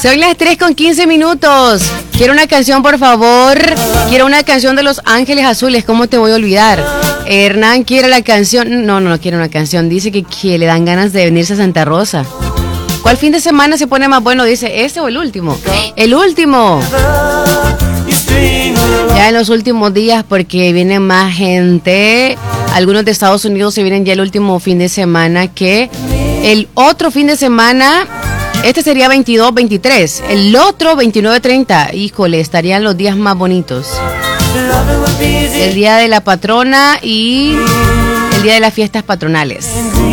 Son las 3:15. Quiero una canción, por favor. Quiero una canción de Los Ángeles Azules. ¿Cómo te voy a olvidar? Hernán quiere la canción. No quiere una canción. Dice que le dan ganas de venirse a Santa Rosa. ¿Cuál fin de semana se pone más bueno? Dice, ¿este o el último? El último. Ya en los últimos días, porque viene más gente. Algunos de Estados Unidos se vienen ya el último fin de semana, que el otro fin de semana, este sería 22, 23. El otro 29, 30. Híjole, estarían los días más bonitos. El día de la patrona y el día de las fiestas patronales.